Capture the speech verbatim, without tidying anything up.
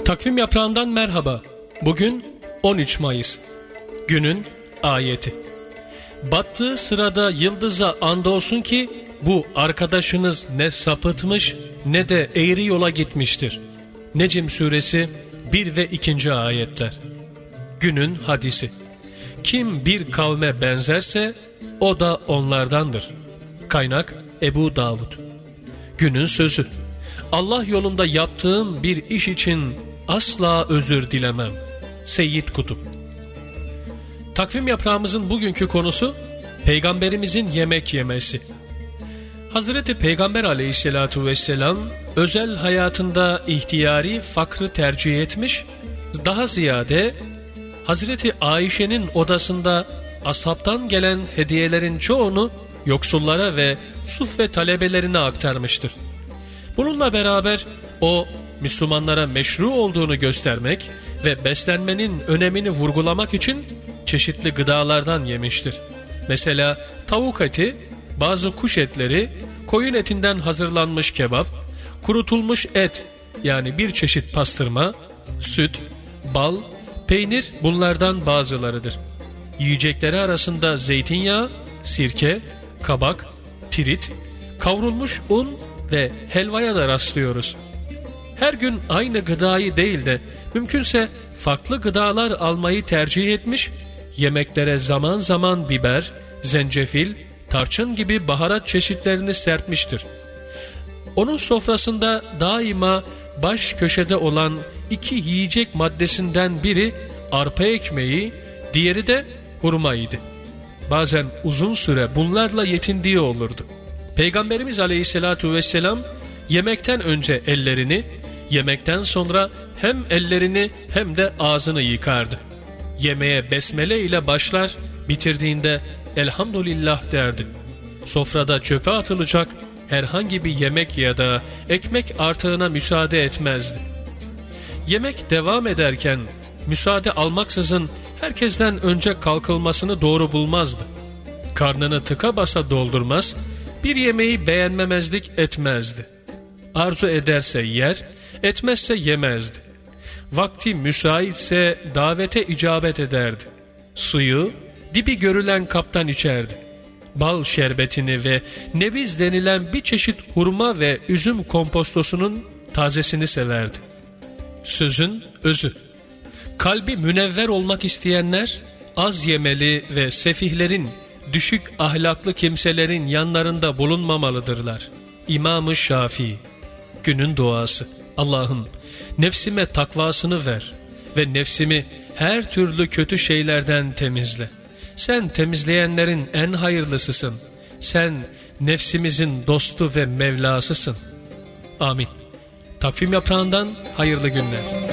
Takvim yaprağından merhaba. Bugün on üç Mayıs. Günün ayeti. Battığı sırada yıldıza andolsun ki bu arkadaşınız ne sapıtmış ne de eğri yola gitmiştir. Necm suresi bir ve ikinci ayetler. Günün hadisi. Kim bir kavme benzerse o da onlardandır. Kaynak Ebu Davud. Günün sözü. Allah yolunda yaptığım bir iş için asla özür dilemem. Seyyid Kutup. Takvim yaprağımızın bugünkü konusu Peygamberimizin yemek yemesi. Hazreti Peygamber aleyhissalatu vesselam özel hayatında ihtiyari fakrı tercih etmiş, daha ziyade Hazreti Ayşe'nin odasında ashabtan gelen hediyelerin çoğunu yoksullara ve suffe talebelerine aktarmıştır. Bununla beraber o Müslümanlara meşru olduğunu göstermek ve beslenmenin önemini vurgulamak için çeşitli gıdalardan yemiştir. Mesela tavuk eti, bazı kuş etleri, koyun etinden hazırlanmış kebap, kurutulmuş et yani bir çeşit pastırma, süt, bal, peynir bunlardan bazılarıdır. Yiyecekleri arasında zeytinyağı, sirke, kabak, tirit, kavrulmuş un ve helvaya da rastlıyoruz. Her gün aynı gıdayı değil de mümkünse farklı gıdalar almayı tercih etmiş, yemeklere zaman zaman biber, zencefil, tarçın gibi baharat çeşitlerini serpmiştir. Onun sofrasında daima baş köşede olan iki yiyecek maddesinden biri arpa ekmeği, diğeri de hurmaydı. Bazen uzun süre bunlarla yetindiği olurdu. Peygamberimiz aleyhissalatu vesselam yemekten önce ellerini, yemekten sonra hem ellerini hem de ağzını yıkardı. Yemeğe besmele ile başlar, bitirdiğinde elhamdülillah derdi. Sofrada çöpe atılacak herhangi bir yemek ya da ekmek artığına müsaade etmezdi. Yemek devam ederken müsaade almaksızın herkesten önce kalkılmasını doğru bulmazdı. Karnını tıka basa doldurmaz, bir yemeği beğenmemezlik etmezdi. Arzu ederse yer, etmezse yemezdi. Vakti müsaitse davete icabet ederdi. Suyu dibi görülen kaptan içerdi. Bal şerbetini ve nebiz denilen bir çeşit hurma ve üzüm kompostosunun tazesini severdi. Sözün özü. Kalbi münevver olmak isteyenler az yemeli ve sefihlerin, düşük ahlaklı kimselerin yanlarında bulunmamalıdırlar. İmam-ı Şafii. Günün duası. Allah'ım nefsime takvasını ver ve nefsimi her türlü kötü şeylerden temizle. Sen temizleyenlerin en hayırlısısın. Sen nefsimizin dostu ve Mevlasısın. Amin. Takvim yaprağından hayırlı günler.